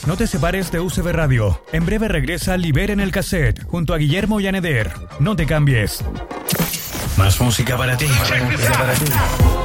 No te separes de UCB Radio. En breve regresa Liberen el Cassette junto a Guillermo Yaneder. No te cambies. Más música para ti.